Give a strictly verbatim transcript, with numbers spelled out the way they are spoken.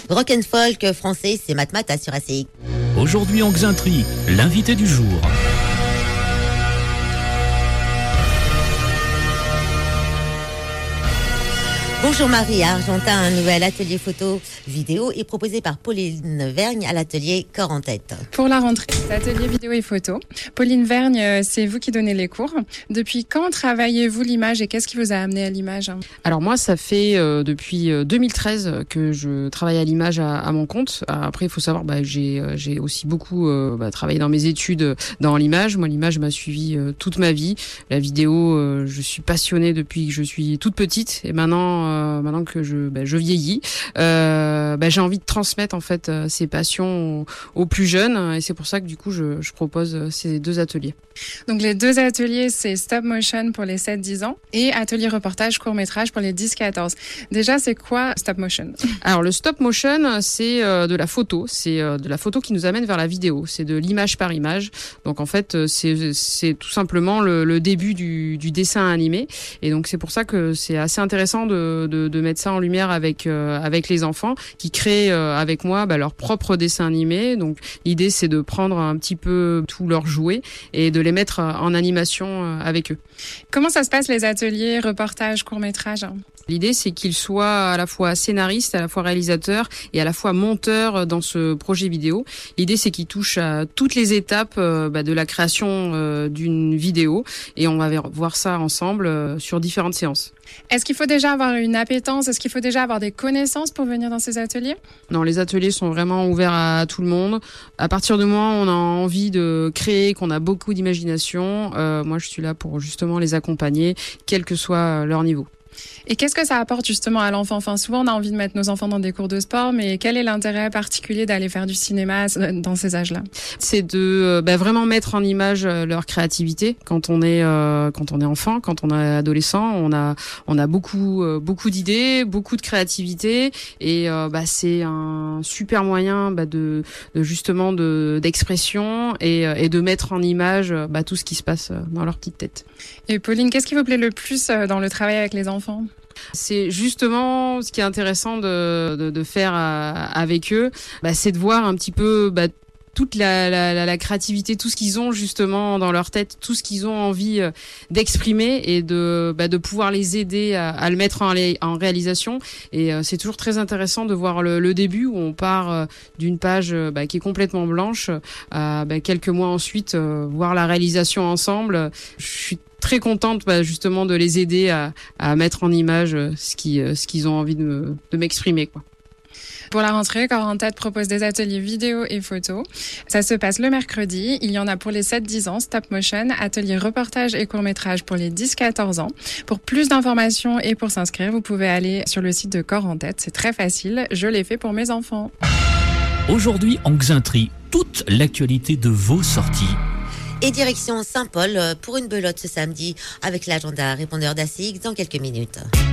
Rock and folk français, c'est Matmata sur A C I. Aujourd'hui en Xintri, l'invité du jour. Bonjour Marie, à Argentin, un nouvel atelier photo vidéo est proposé par Pauline Vergne à l'atelier Corps en tête. Pour la rentrée, l'atelier vidéo et photo. Pauline Vergne, c'est vous qui donnez les cours. Depuis quand travaillez-vous l'image et qu'est-ce qui vous a amené à l'image ? Alors moi, ça fait euh, depuis deux mille treize que je travaille à l'image à, à mon compte. Après, il faut savoir, bah, j'ai, j'ai aussi beaucoup euh, bah, travaillé dans mes études dans l'image. Moi, l'image m'a suivi euh, toute ma vie. La vidéo, euh, je suis passionnée depuis que je suis toute petite et maintenant... Euh, maintenant que je, bah, je vieillis, euh, bah, j'ai envie de transmettre en fait euh, ces passions aux, aux plus jeunes et c'est pour ça que du coup je, je propose ces deux ateliers. Donc les deux ateliers, c'est stop motion pour les sept dix ans et atelier reportage court métrage pour les dix quatorze. Déjà, c'est quoi stop motion ? Alors le stop motion, c'est euh, de la photo, c'est euh, de la photo qui nous amène vers la vidéo, c'est de l'image par image. Donc en fait, c'est, c'est tout simplement le, le début du, du dessin animé et donc c'est pour ça que c'est assez intéressant de De, de mettre ça en lumière avec euh, avec les enfants qui créent euh, avec moi bah, leur propre dessin animé. Donc l'idée c'est de prendre un petit peu tous leurs jouets et de les mettre en animation euh, avec eux. Comment ça se passe les ateliers, reportages, courts-métrages ? L'idée, c'est qu'ils soient à la fois scénaristes, à la fois réalisateurs et à la fois monteurs dans ce projet vidéo. L'idée, c'est qu'ils touchent à toutes les étapes euh, bah, de la création euh, d'une vidéo et on va voir ça ensemble euh, sur différentes séances. Est-ce qu'il faut déjà avoir une appétence ? Est-ce qu'il faut déjà avoir des connaissances pour venir dans ces ateliers ? Non, les ateliers sont vraiment ouverts à tout le monde. À partir du moment où on a envie de créer, qu'on a beaucoup d'imagination, euh, moi je suis là pour justement les accompagner, quel que soit leur niveau. Et qu'est-ce que ça apporte justement à l'enfant ? Enfin, souvent, on a envie de mettre nos enfants dans des cours de sport, mais quel est l'intérêt particulier d'aller faire du cinéma dans ces âges-là ? C'est de bah, vraiment mettre en image leur créativité. Quand on est euh, quand on est enfant, quand on est adolescent, on a on a beaucoup euh, beaucoup d'idées, beaucoup de créativité, et euh, bah, c'est un super moyen bah, de, de justement de d'expression et, et de mettre en image bah, tout ce qui se passe dans leur petite tête. Et Pauline, qu'est-ce qui vous plaît le plus dans le travail avec les enfants ? C'est justement ce qui est intéressant de, de, de faire à, avec eux, bah, c'est de voir un petit peu bah, toute la, la, la créativité, tout ce qu'ils ont justement dans leur tête, tout ce qu'ils ont envie d'exprimer et de, bah, de pouvoir les aider à, à le mettre en, en réalisation. Et euh, c'est toujours très intéressant de voir le, le début où on part euh, d'une page bah, qui est complètement blanche, à bah, quelques mois ensuite euh, voir la réalisation ensemble. Je suis très contente bah, justement de les aider à, à mettre en image ce, qui, ce qu'ils ont envie de, de m'exprimer, quoi. Pour la rentrée, Corps en tête propose des ateliers vidéo et photo. Ça se passe le mercredi. Il y en a pour les sept dix ans, stop motion, atelier reportage et court-métrage pour les dix quatorze ans. Pour plus d'informations et pour s'inscrire, vous pouvez aller sur le site de Corps en tête. C'est très facile. Je l'ai fait pour mes enfants. Aujourd'hui en Xintri, toute l'actualité de vos sorties. Et direction Saint-Paul pour une belote ce samedi avec l'agenda répondeur d'A C I X dans quelques minutes.